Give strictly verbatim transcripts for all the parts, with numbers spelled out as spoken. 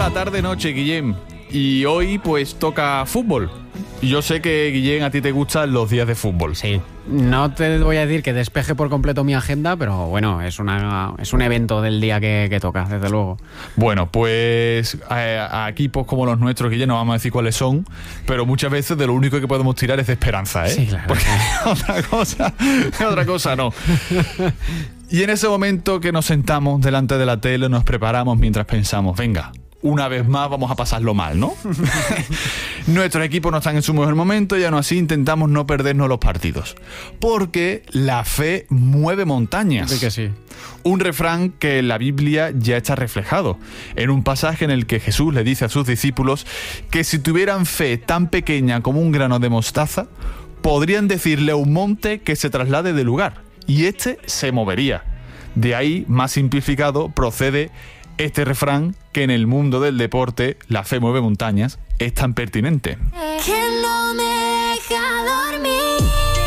la tarde-noche, Guillem, y hoy pues toca fútbol. Yo sé que, Guillem, a ti te gustan los días de fútbol. Sí, no te voy a decir que despeje por completo mi agenda, pero bueno, es una es un evento del día que, que toca, desde luego. Bueno, pues a, a equipos como los nuestros, Guillem, no vamos a decir cuáles son, pero muchas veces de lo único que podemos tirar es de esperanza, ¿eh? Sí, claro. Porque otra cosa, otra cosa no. Y en ese momento que nos sentamos delante de la tele, nos preparamos mientras pensamos, venga, una vez más vamos a pasarlo mal, ¿no? Nuestros equipos no están en su mejor momento y aún así intentamos no perdernos los partidos. Porque la fe mueve montañas. Sí que sí. Un refrán que en la Biblia ya está reflejado, en un pasaje en el que Jesús le dice a sus discípulos que si tuvieran fe tan pequeña como un grano de mostaza, podrían decirle a un monte que se traslade de lugar, y este se movería. De ahí, más simplificado, procede este refrán que en el mundo del deporte, la fe mueve montañas, es tan pertinente. Que no me deja dormir,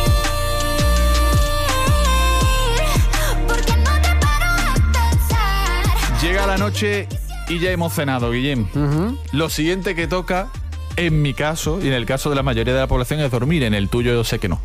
porque no te paro de pensar. Llega la noche y ya hemos cenado, Guillem. Uh-huh. Lo siguiente que toca, en mi caso, y en el caso de la mayoría de la población, es dormir. En el tuyo yo sé que no.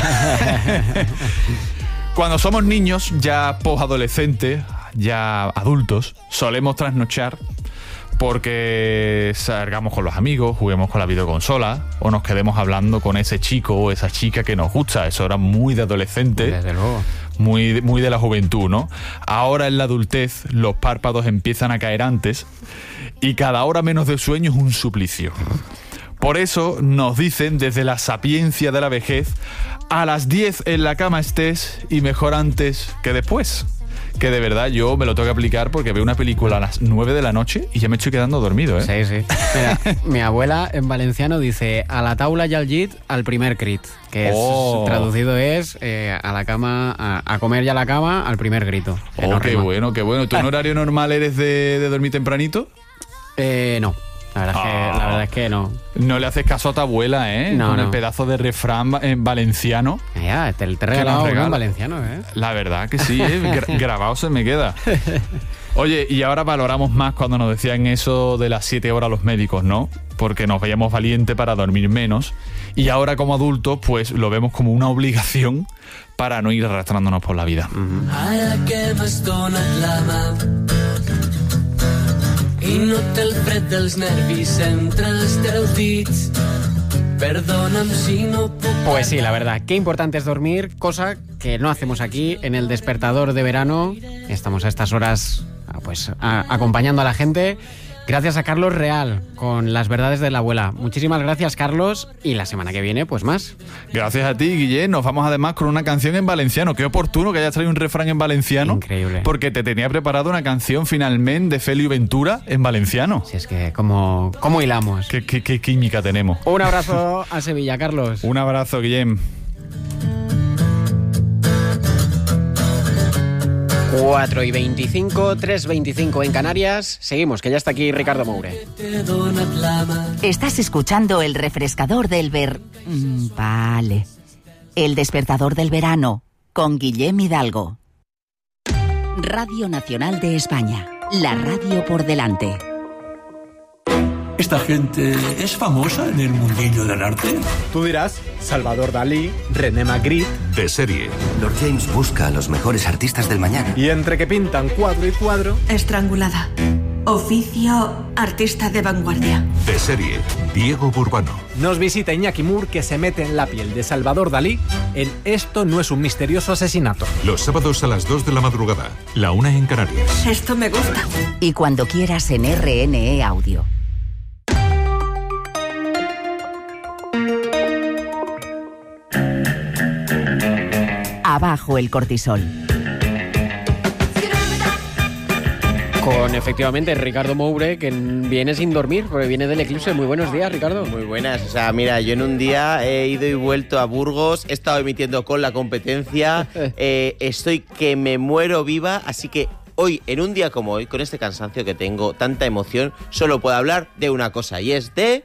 Cuando somos niños, ya posadolescentes, ya adultos, solemos trasnochar porque salgamos con los amigos, juguemos con la videoconsola o nos quedemos hablando con ese chico o esa chica que nos gusta. Eso era muy de adolescente. Desde luego. Muy, muy de la juventud, ¿no? Ahora en la adultez los párpados empiezan a caer antes y cada hora menos de sueño es un suplicio. Por eso nos dicen desde la sapiencia de la vejez, a las diez en la cama estés y mejor antes que después. Que de verdad yo me lo tengo que aplicar porque veo una película a las nueve de la noche y ya me estoy quedando dormido, ¿eh? Sí, sí. Mira, mi abuela en valenciano dice a la taula y al llit al primer crit, que es, Oh. traducido es eh, a la cama, a, a comer ya a la cama al primer grito. Que Oh, no qué rima. bueno, qué bueno. ¿Tú en horario normal eres de, de dormir tempranito? Eh, no. La verdad, es que, Ah. la verdad es que no. No le haces caso a tu abuela, ¿eh? No, Con no. el pedazo de refrán en valenciano. Ya, te, te he nos regalado uno regala? en valenciano, ¿eh? La verdad que sí, ¿eh? Gra- grabado se me queda. Oye, y ahora valoramos más cuando nos decían eso de las siete horas los médicos, ¿no? Porque nos veíamos valientes para dormir menos. Y ahora como adultos, pues lo vemos como una obligación para no ir arrastrándonos por la vida. Ara que m'has donat la mà i noto el fred dels nervis entre els teus dits. Perdona'm si no puc... Pues sí, la verdad, qué importante es dormir, cosa que no hacemos aquí en el despertador de verano. Estamos a estas horas pues a- acompañando a la gente. Gracias a Carlos Real con las verdades de la abuela. Muchísimas gracias, Carlos, y la semana que viene, pues más. Gracias a ti, Guillem. Nos vamos además con una canción en valenciano. Qué oportuno que hayas traído un refrán en valenciano. Increíble. Porque te tenía preparado una canción finalmente de Feli Ventura en valenciano. Si es que, ¿cómo, cómo hilamos? Qué, qué, qué química tenemos. Un abrazo a Sevilla, Carlos. Un abrazo, Guillem. cuatro y veinticinco, tres veinticinco en Canarias. Seguimos, que ya está aquí Ricardo Moure. T'he donat la mà. Estás escuchando el refrescador del ver... Mm, Vale. El despertador del verano, con Guillem Hidalgo. Radio Nacional de España. La radio por delante. ¿Esta gente es famosa en el mundillo del arte? Tú dirás, Salvador Dalí, René Magritte, De serie. Lord James busca a los mejores artistas del mañana. y entre que pintan cuadro y cuadro, Estrangulada. Oficio artista de vanguardia. De serie. Diego Burbano. nos visita Iñaki Moore, que se mete en la piel de Salvador Dalí en Esto no es un misterioso asesinato. Los sábados a las dos de la madrugada. La una en Canarias. Esto me gusta. Y cuando quieras en R N E Audio. Abajo el cortisol. Con, efectivamente, Ricardo Moure, que viene sin dormir, porque viene del eclipse. Muy buenos días, Ricardo. Muy buenas. O sea, mira, yo en un día he ido y vuelto a Burgos, he estado emitiendo con la competencia, eh, estoy que me muero viva, así que hoy, en un día como hoy, con este cansancio que tengo, tanta emoción, solo puedo hablar de una cosa, y es de...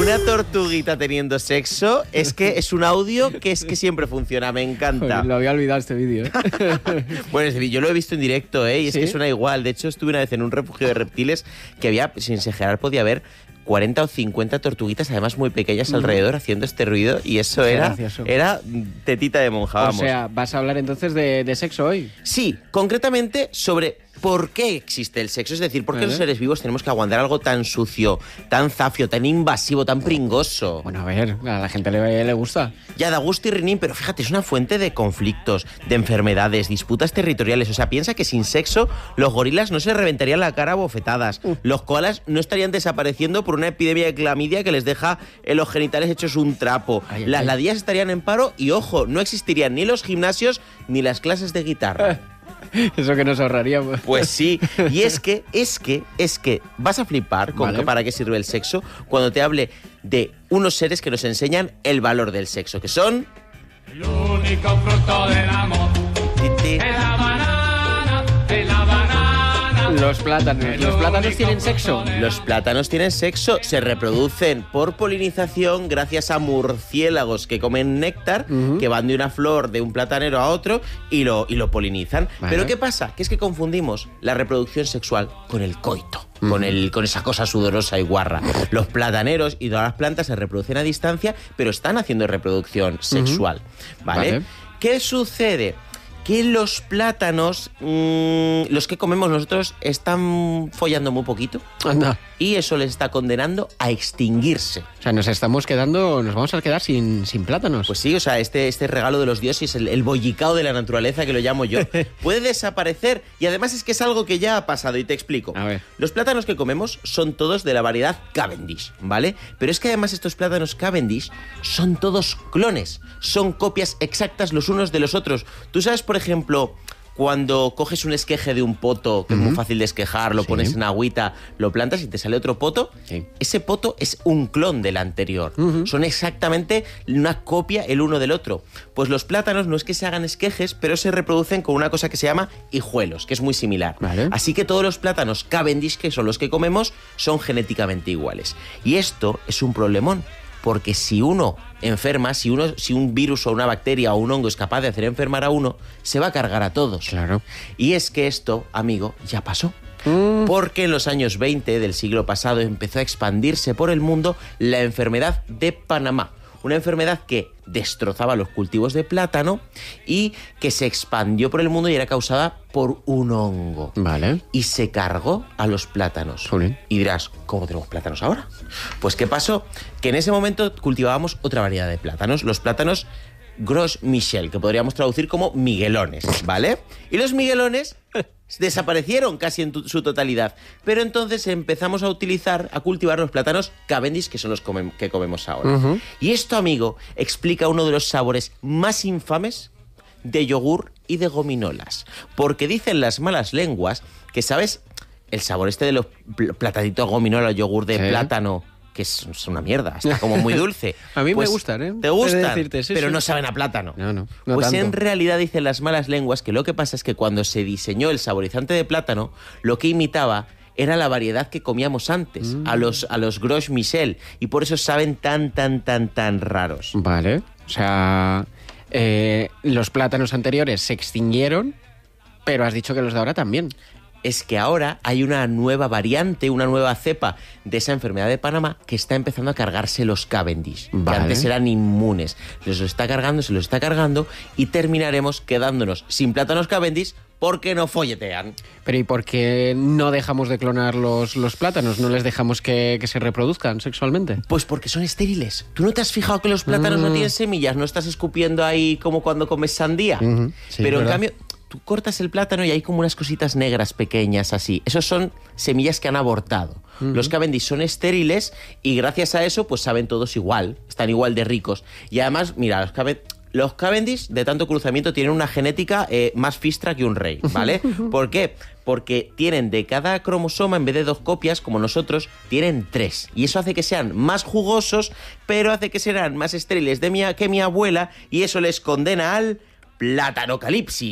Una tortuguita teniendo sexo es que es un audio que es que siempre funciona, me encanta. Lo había olvidado este vídeo, ¿eh? Bueno, este vídeo yo lo he visto en directo, ¿eh? Y es ¿Sí? que suena igual. De hecho, estuve una vez en un refugio de reptiles que había, sin exagerar, podía haber cuarenta o cincuenta tortuguitas, además muy pequeñas, alrededor, haciendo este ruido, y eso Qué era, gracioso. era tetita de monja, vamos. O sea, ¿vas a hablar entonces de, de sexo hoy? Sí, concretamente sobre por qué existe el sexo. Es decir, por qué Vale. los seres vivos tenemos que aguantar algo tan sucio, tan zafio, tan invasivo, tan pringoso. Bueno, a ver, a la gente le, le gusta. Ya da gusto y rinín, pero fíjate, es una fuente de conflictos, de enfermedades, disputas territoriales. O sea, piensa que sin sexo los gorilas no se reventarían la cara a bofetadas. Uh. Los koalas no estarían desapareciendo por una epidemia de clamidia que les deja en los genitales hechos un trapo. Ay, ay, Las ay. ladillas estarían en paro y, ojo, no existirían ni los gimnasios ni las clases de guitarra. Eso que nos ahorraríamos. Pues sí, y es que, es que, es que vas a flipar con Vale. que para qué sirve el sexo cuando te hable de unos seres que nos enseñan el valor del sexo, que son... El único fruto del amor es la banana, es la banana. Los plátanos. ¿Los plátanos tienen sexo? Los plátanos tienen sexo, se reproducen por polinización gracias a murciélagos que comen néctar, Ujú. que van de una flor de un platanero a otro y lo, y lo polinizan. Vale. Pero ¿qué pasa? Que es que confundimos la reproducción sexual con el coito. Con, el, con esa cosa sudorosa y guarra. Los plataneros y todas las plantas se reproducen a distancia, pero están haciendo reproducción sexual. ¿Vale? Vale. ¿Qué sucede? Que los plátanos, mmm, los que comemos nosotros, están follando muy poquito. Anda. Y eso les está condenando a extinguirse. O sea, nos estamos quedando, nos vamos a quedar sin, sin plátanos. Pues sí, o sea, este, este regalo de los dioses, el, el bollicao de la naturaleza, que lo llamo yo, puede desaparecer. Y además es que es algo que ya ha pasado, y te explico. A ver. Los plátanos que comemos son todos de la variedad Cavendish, ¿vale? Pero es que además estos plátanos Cavendish son todos clones. Son copias exactas los unos de los otros. Tú sabes, por ejemplo, cuando coges un esqueje de un poto, que es muy fácil de esquejar, lo Sí. pones en agüita, lo plantas y te sale otro poto, Sí. ese poto es un clon del anterior. Son exactamente una copia el uno del otro. Pues los plátanos no es que se hagan esquejes, pero se reproducen con una cosa que se llama hijuelos, que es muy similar. Vale. Así que todos los plátanos Cavendish, que son los que comemos, son genéticamente iguales. Y esto es un problemón. Porque si uno enferma, si, uno, si un virus o una bacteria o un hongo es capaz de hacer enfermar a uno, se va a cargar a todos. Claro. Y es que esto, amigo, ya pasó. Mm. Porque en los años veinte del siglo pasado empezó a expandirse por el mundo la enfermedad de Panamá. Una enfermedad que destrozaba los cultivos de plátano y que se expandió por el mundo y era causada por un hongo. Vale. Y se cargó a los plátanos. Jolín. Y dirás, ¿cómo tenemos plátanos ahora? Pues ¿qué pasó? Que en ese momento cultivábamos otra variedad de plátanos, los plátanos Gros Michel, que podríamos traducir como miguelones, ¿vale? Y los miguelones desaparecieron casi en tu- su totalidad. Pero entonces empezamos a utilizar, a cultivar los plátanos Cavendish, que son los come- que comemos ahora. Ujú. Y esto, amigo, explica uno de los sabores más infames de yogur y de gominolas. Porque dicen las malas lenguas que, ¿sabes? El sabor este de los pl- plataditos gominola, yogur de Sí. plátano, que es, es una mierda, está como muy dulce. A mí me Pues, gustan, ¿eh? ¿Te He de gustan? decirte, sí, pero sí. no saben a plátano. No, no, no pues tanto. en realidad dicen las malas lenguas que lo que pasa es que cuando se diseñó el saborizante de plátano, lo que imitaba era la variedad que comíamos antes, Mm. a los, a los Gros Michel, y por eso saben tan, tan, tan, tan raros. Vale. O sea, eh, los plátanos anteriores se extinguieron, pero has dicho que los de ahora también. Es que ahora hay una nueva variante, una nueva cepa de esa enfermedad de Panamá que está empezando a cargarse los Cavendish, Vale. que antes eran inmunes. Los está cargando, se los está cargando y terminaremos quedándonos sin plátanos Cavendish porque no folletean. Pero ¿y por qué no dejamos de clonar los, los plátanos? ¿No les dejamos que, que se reproduzcan sexualmente? Pues porque son estériles. ¿Tú no te has fijado que los plátanos Mm. no tienen semillas? ¿No estás escupiendo ahí como cuando comes sandía? Ujú, sí, Pero en ¿verdad? cambio, tú cortas el plátano y hay como unas cositas negras pequeñas así. Esos son semillas que han abortado. Ujú. Los Cavendish son estériles y gracias a eso pues saben todos igual. Están igual de ricos. Y además, mira, los Cavendish... Los Cavendish, de tanto cruzamiento, tienen una genética eh, más fistra que un rey, ¿vale? ¿Por qué? Porque tienen de cada cromosoma, en vez de dos copias, como nosotros, tienen tres. Y eso hace que sean más jugosos, pero hace que sean más estériles de mi, que mi abuela, y eso les condena al platanocalipsis.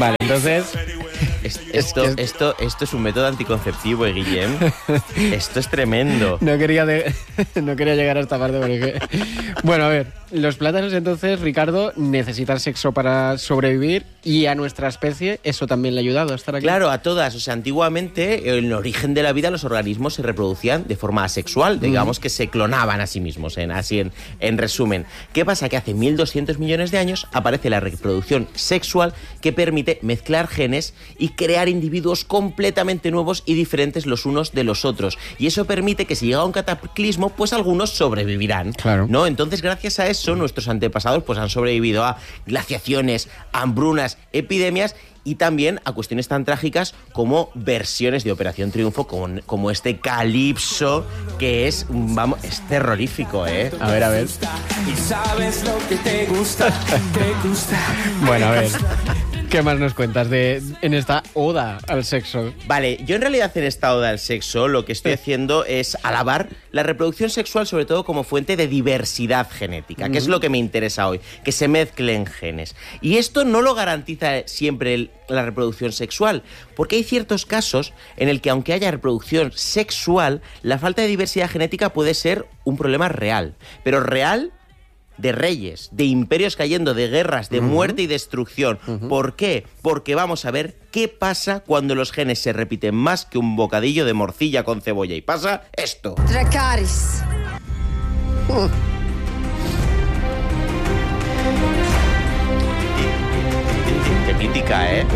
Vale, entonces... Es- Esto, Es que- esto, esto es un método anticonceptivo, ¿eh, Guillem? Esto es tremendo. No quería, de- no quería llegar a esta parte porque... Bueno, a ver, los plátanos entonces, Ricardo, necesitan sexo para sobrevivir y a nuestra especie eso también le ha ayudado a estar aquí. Claro, a todas. O sea, antiguamente, en el origen de la vida, los organismos se reproducían de forma asexual. Digamos que se clonaban a sí mismos, en, así en, en resumen. ¿Qué pasa? Que hace mil doscientos millones de años aparece la reproducción sexual que permite mezclar genes y crear individuos completamente nuevos y diferentes los unos de los otros. Y eso permite que si llega un cataclismo, pues algunos sobrevivirán. Claro. ¿No? Entonces, gracias a eso, nuestros antepasados pues han sobrevivido a glaciaciones, hambrunas, epidemias y también a cuestiones tan trágicas como versiones de Operación Triunfo, como, como este Calipso, que es, vamos, es terrorífico, ¿eh? A ver, a ver. Y sabes lo que te gusta, te gusta. Bueno, a ver. ¿Qué más nos cuentas de en esta oda al sexo? Vale, yo en realidad en esta oda al sexo lo que estoy haciendo es alabar la reproducción sexual, sobre todo como fuente de diversidad genética, que es lo que me interesa hoy, que se mezclen genes. Y esto no lo garantiza siempre el- la reproducción sexual, porque hay ciertos casos en el que aunque haya reproducción sexual, la falta de diversidad genética puede ser un problema real, pero real de reyes, de imperios cayendo, de guerras, de muerte y destrucción. ¿Por qué? Porque vamos a ver qué pasa cuando los genes se repiten más que un bocadillo de morcilla con cebolla. Y pasa esto. Dracarys. Qué mítica, ¿eh?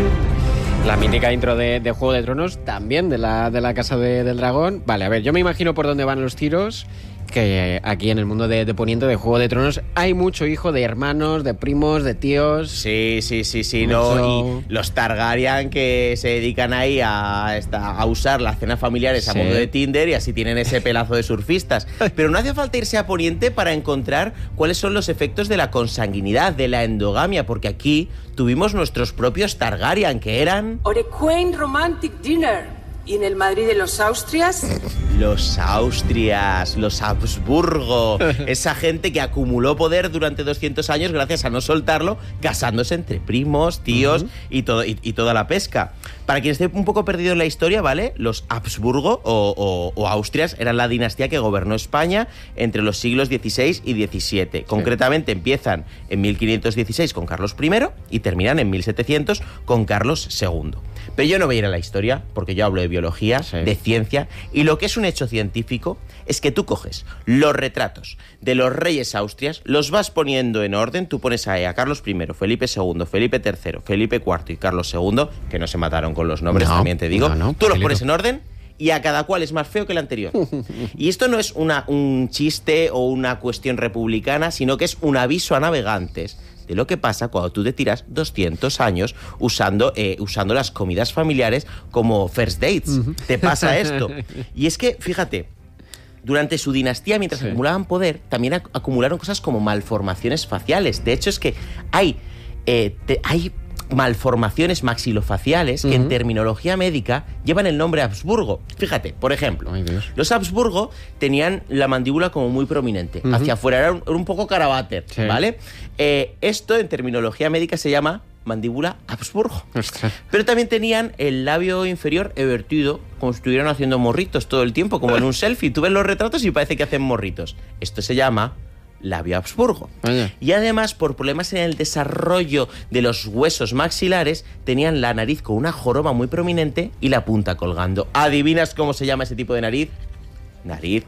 La mítica intro de, de Juego de Tronos, también de la, de la Casa de- del Dragón. Vale, a ver, yo me imagino por dónde van los tiros, que aquí en el mundo de, de Poniente, de Juego de Tronos, hay mucho hijo de hermanos, de primos, de tíos. Sí, sí, sí, sí, Mucho- no. Y los Targaryen que se dedican ahí a, esta- a usar las cenas familiares a Sí. modo de Tinder y así tienen ese pelazo de surfistas. Pero no hace falta irse a Poniente para encontrar cuáles son los efectos de la consanguinidad, de la endogamia, porque aquí tuvimos nuestros propios Targaryen, que eran Orequain Romantic Dinner. ¿Y en el Madrid de los Austrias? los Austrias, los Habsburgo, esa gente que acumuló poder durante doscientos años gracias a no soltarlo, casándose entre primos, tíos uh-huh. y, todo, y, y toda la pesca. Para quien esté un poco perdido en la historia, ¿vale? Los Habsburgo o, o, o Austrias eran la dinastía que gobernó España entre los siglos dieciséis y diecisiete. Sí. Concretamente empiezan en mil quinientos dieciséis con Carlos primero y terminan en mil setecientos con Carlos segundo. Pero yo no voy a ir a la historia, porque yo hablo de biología, sí. de ciencia, y lo que es un hecho científico es que tú coges los retratos de los reyes austrias, los vas poniendo en orden, tú pones ahí a Carlos primero, Felipe segundo, Felipe tercero, Felipe cuarto y Carlos segundo, que no se mataron con los nombres, no, también te digo, no, no, tú los pones en orden y a cada cual es más feo que el anterior. Y esto no es una, un chiste o una cuestión republicana, sino que es un aviso a navegantes de lo que pasa cuando tú te tiras doscientos años usando, eh, usando las comidas familiares como first dates. Uh-huh. Te pasa esto. Y es que, fíjate, durante su dinastía, mientras sí. acumulaban poder, también ac- acumularon cosas como malformaciones faciales. De hecho, es que hay, eh, te, hay malformaciones maxilofaciales uh-huh. que en terminología médica llevan el nombre Habsburgo. Fíjate, por ejemplo, Ay, los Habsburgo tenían la mandíbula como muy prominente. Uh-huh. Hacia afuera era un, un poco caraváter, sí. ¿vale? Eh, esto en terminología médica se llama mandíbula Habsburgo. Ostras. Pero también tenían el labio inferior evertido, como si estuvieran haciendo morritos todo el tiempo, como en un selfie. Tú ves los retratos y parece que hacen morritos. Esto se llama labio Habsburgo. Vaya. Y además, por problemas en el desarrollo de los huesos maxilares, tenían la nariz con una joroba muy prominente y la punta colgando. ¿Adivinas cómo se llama ese tipo de nariz? Nariz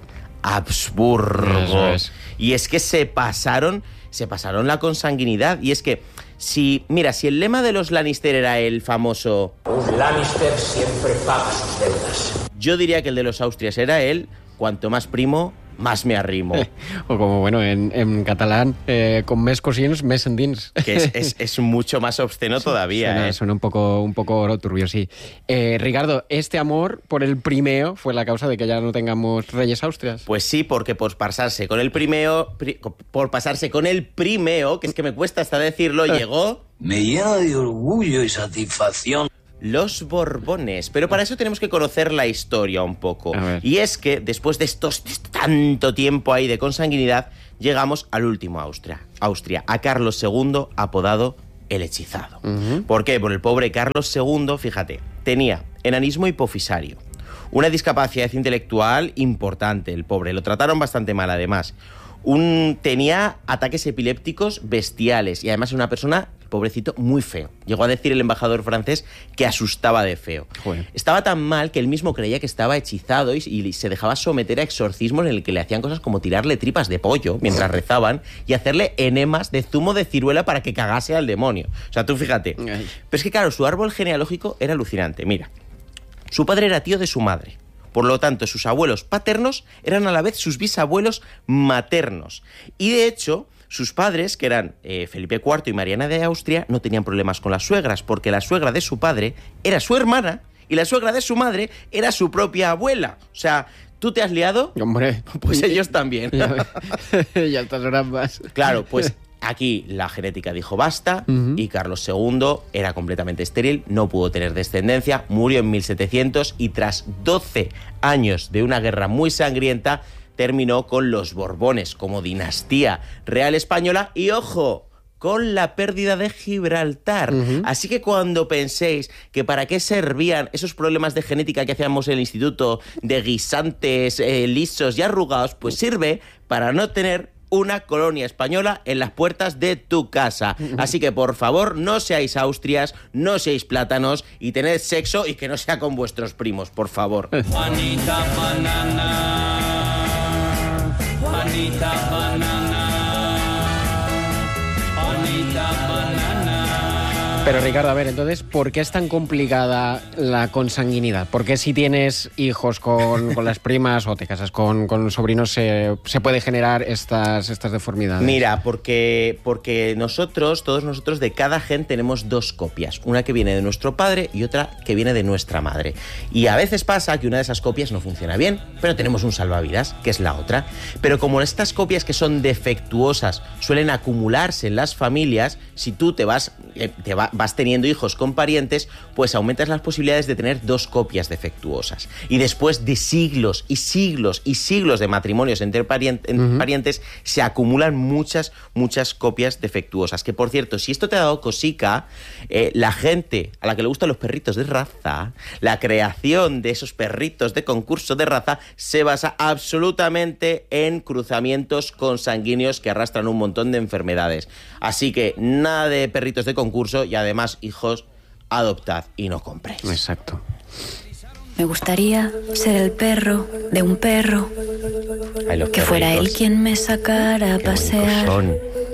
Habsburgo. Es. Y es que se pasaron, se pasaron la consanguinidad. Y es que, si, mira, si el lema de los Lannister era el famoso un Lannister siempre paga sus deudas, yo diría que el de los Austrias era el cuanto más primo, más me arrimo. O como, bueno, en, en catalán, eh, con més cosins, més endins. Que es, es, es mucho más obsceno todavía. Suena, ¿eh? suena un poco, un poco turbio, sí. Eh, Ricardo, ¿este amor por el primeo fue la causa de que ya no tengamos reyes austrias? Pues sí, porque por pasarse con el primeo, pri, por pasarse con el primeo, que es que me cuesta hasta decirlo, llegó... Me llena de orgullo y satisfacción. Los Borbones. Pero para eso tenemos que conocer la historia un poco. Y es que después de estos de tanto tiempo ahí de consanguinidad, llegamos al último Austria, Austria, a Carlos segundo, apodado el hechizado. Uh-huh. ¿Por qué? Por el pobre Carlos segundo, fíjate, tenía enanismo hipofisario, una discapacidad intelectual importante, el pobre, lo trataron bastante mal además. Un, tenía ataques epilépticos bestiales y además era una persona, pobrecito, muy feo. Llegó a decir el embajador francés que asustaba de feo. Joder. Estaba tan mal que él mismo creía que estaba hechizado y, y se dejaba someter a exorcismos en el que le hacían cosas como tirarle tripas de pollo mientras rezaban y hacerle enemas de zumo de ciruela para que cagase al demonio. O sea, tú fíjate. Ay. Pero es que claro, su árbol genealógico era alucinante. Mira, su padre era tío de su madre. Por lo tanto, sus abuelos paternos eran a la vez sus bisabuelos maternos. Y de hecho, sus padres, que eran eh, Felipe cuarto y Mariana de Austria, no tenían problemas con las suegras, porque la suegra de su padre era su hermana y la suegra de su madre era su propia abuela. O sea, ¿tú te has liado? Hombre. Pues ellos también. Ya, ya estas horas más. Claro, pues aquí la genética dijo basta, uh-huh. y Carlos segundo era completamente estéril, no pudo tener descendencia, murió en mil setecientos y tras doce años de una guerra muy sangrienta terminó con los Borbones como dinastía real española y, ojo, con la pérdida de Gibraltar. Uh-huh. Así que cuando penséis que para qué servían esos problemas de genética que hacíamos en el instituto de guisantes eh, lisos y arrugados, pues sirve para no tener una colonia española en las puertas de tu casa. Así que, por favor, no seáis Austrias, no seáis plátanos y tened sexo y que no sea con vuestros primos, por favor. Juanita banana, Juanita banana, Juanita banana. Pero Ricardo, a ver, entonces, ¿por qué es tan complicada la consanguinidad? ¿Por qué si tienes hijos con, con las primas o te casas con, con sobrinos se, se puede generar estas, estas deformidades? Mira, porque, porque nosotros, todos nosotros, de cada gen tenemos dos copias. Una que viene de nuestro padre y otra que viene de nuestra madre. Y a veces pasa que una de esas copias no funciona bien, pero tenemos un salvavidas, que es la otra. Pero como estas copias que son defectuosas suelen acumularse en las familias, si tú te vas, te va, vas teniendo hijos con parientes, pues aumentas las posibilidades de tener dos copias defectuosas. Y después de siglos y siglos y siglos de matrimonios entre parientes, uh-huh. parientes, se acumulan muchas, muchas copias defectuosas. Que, por cierto, si esto te ha dado cosica, eh, la gente a la que le gustan los perritos de raza, la creación de esos perritos de concurso de raza se basa absolutamente en cruzamientos consanguíneos que arrastran un montón de enfermedades. Así que nada de perritos de concurso y además, hijos, adoptad y no compréis. Exacto. Me gustaría ser el perro de un perro. Ay, que fuera él quien me sacara a pasear. Son.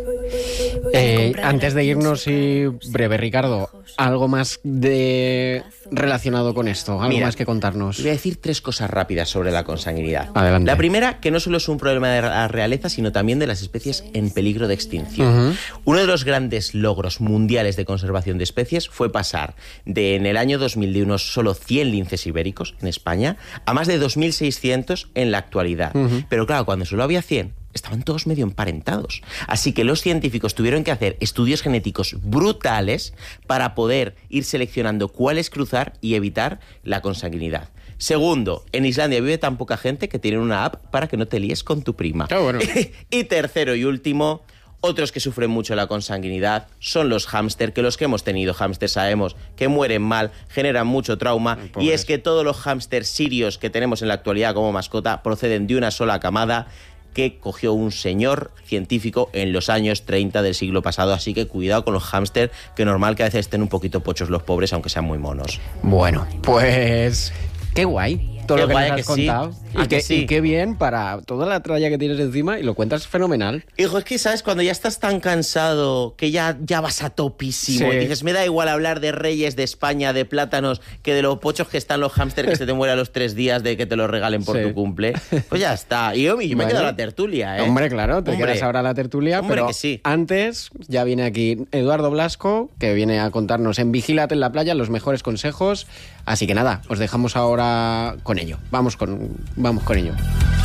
Eh, antes de irnos y breve, Ricardo, algo más de relacionado con esto, algo Mira, más que contarnos. Voy a decir tres cosas rápidas sobre la consanguinidad. Adelante. La primera, que no solo es un problema de la realeza, sino también de las especies en peligro de extinción. Uh-huh. Uno de los grandes logros mundiales de conservación de especies fue pasar de, en el año dos mil, de unos solo cien linces ibéricos en España a más de dos mil seiscientos en la actualidad. Uh-huh. Pero claro, cuando solo había cien, estaban todos medio emparentados. Así que los científicos tuvieron que hacer estudios genéticos brutales para poder ir seleccionando cuáles cruzar y evitar la consanguinidad. Segundo, en Islandia vive tan poca gente que tienen una app para que no te líes con tu prima. Oh, bueno. Y tercero y último, otros que sufren mucho la consanguinidad son los hámster, que los que hemos tenido hámster sabemos que mueren mal, generan mucho trauma. Ay, y es que todos los hámster sirios que tenemos en la actualidad como mascota proceden de una sola camada que cogió un señor científico en los años treinta del siglo pasado. Así que cuidado con los hámster, que normal que a veces estén un poquito pochos los pobres, aunque sean muy monos. Bueno, pues qué guay todo qué lo que guay nos has que contado. Sí. Y, que, sí. y qué bien para toda la tralla que tienes encima y lo cuentas fenomenal. Hijo, es que, ¿sabes? Cuando ya estás tan cansado, que ya, ya vas a topísimo, sí. Y dices, me da igual hablar de reyes, de España, de plátanos, que de los pochos que están los hámsters que se te mueren a los tres días de que te los regalen por sí. tu cumple. Pues ya está. Y yo, yo me vale. quedo a la tertulia, ¿eh? Hombre, claro, te Hombre. quedas ahora a la tertulia, Hombre, pero que sí. antes ya viene aquí Eduardo Blasco, que viene a contarnos en Vigílate en la playa los mejores consejos. Así que nada, os dejamos ahora con ello. Vamos con, vamos con ello.